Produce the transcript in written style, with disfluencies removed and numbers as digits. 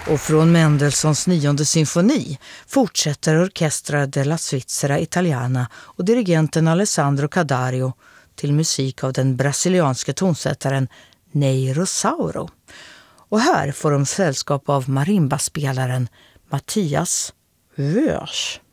Och från Mendelssohns 9:e symfoni fortsätter Orchestra della Svizzera Italiana och dirigenten Alessandro Cadario till musik av den brasilianska tonsättaren Ney Rosauro. Och här får de sällskap av marimbaspelaren Mattias Wörsch.